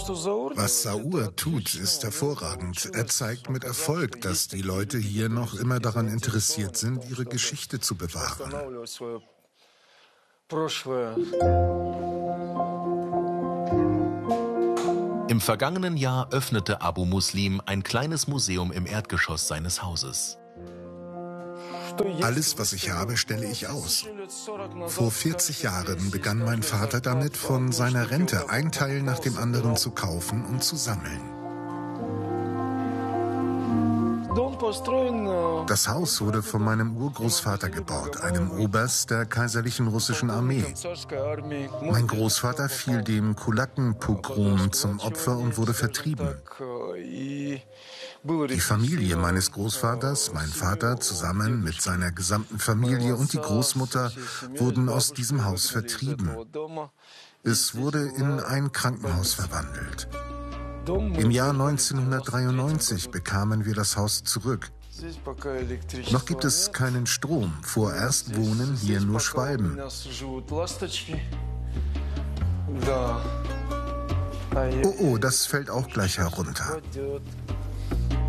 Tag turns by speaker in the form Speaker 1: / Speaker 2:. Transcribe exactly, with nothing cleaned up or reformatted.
Speaker 1: Was Saur tut, ist hervorragend. Er zeigt mit Erfolg, dass die Leute hier noch immer daran interessiert sind, ihre Geschichte zu bewahren.
Speaker 2: Im vergangenen Jahr öffnete Abu Muslim ein kleines Museum im Erdgeschoss seines Hauses.
Speaker 1: Alles, was ich habe, stelle ich aus. Vor vierzig Jahren begann mein Vater damit, von seiner Rente ein Teil nach dem anderen zu kaufen und zu sammeln. Das Haus wurde von meinem Urgroßvater gebaut, einem Oberst der kaiserlichen russischen Armee. Mein Großvater fiel dem Kulakenpogrom zum Opfer und wurde vertrieben. Die Familie meines Großvaters, mein Vater zusammen mit seiner gesamten Familie und die Großmutter wurden aus diesem Haus vertrieben. Es wurde in ein Krankenhaus verwandelt. Im Jahr neunzehnhundertdreiundneunzig bekamen wir das Haus zurück. Noch gibt es keinen Strom. Vorerst wohnen hier nur Schwalben. Oh, oh, das fällt auch gleich herunter.